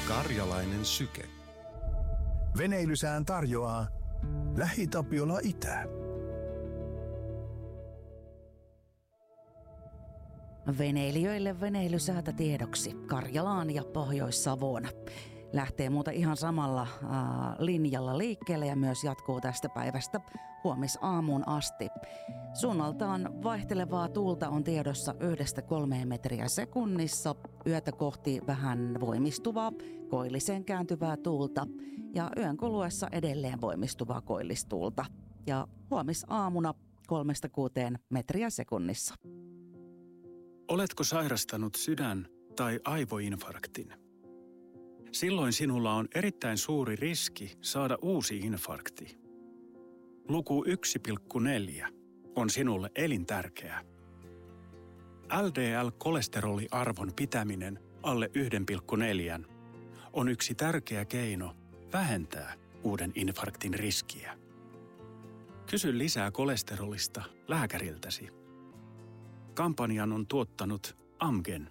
Karjalainen syke. Veneilysään tarjoaa LähiTapiola Itä. Veneilijöille veneilysäätä tiedoksi Karjalaan ja Pohjois-Savoon. Lähtee muuta ihan samalla linjalla liikkeelle ja myös jatkuu tästä päivästä huomisaamuun asti. Suunnaltaan vaihtelevaa tuulta on tiedossa 1-3 metriä sekunnissa. Yötä kohti vähän voimistuvaa, koilliseen kääntyvää tuulta ja yön kuluessa edelleen voimistuvaa koillistuulta. Ja huomisaamuna 3-6 metriä sekunnissa. Oletko sairastanut sydän- tai aivoinfarktin? Silloin sinulla on erittäin suuri riski saada uusi infarkti. Luku 1,4 on sinulle elintärkeä. LDL-kolesteroliarvon pitäminen alle 1,4 on yksi tärkeä keino vähentää uuden infarktin riskiä. Kysy lisää kolesterolista lääkäriltäsi. Kampanjan on tuottanut Amgen.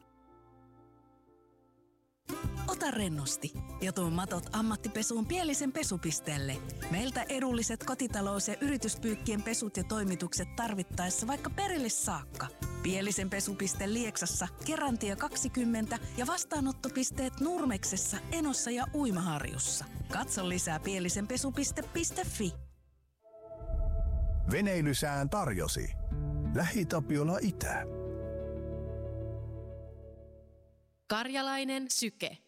Ota rennosti ja tuo matot ammattipesuun Pielisen pesupisteelle. Meiltä edulliset kotitalous- ja yrityspyykkien pesut ja toimitukset tarvittaessa vaikka perille saakka. Pielisen pesupiste Lieksassa, Kerantie 20 ja vastaanottopisteet Nurmeksessa, Enossa ja Uimaharjussa. Katso lisää pielisenpesupiste.fi. Veneilysään tarjosi LähiTapiola Itä. Karjalainen syke.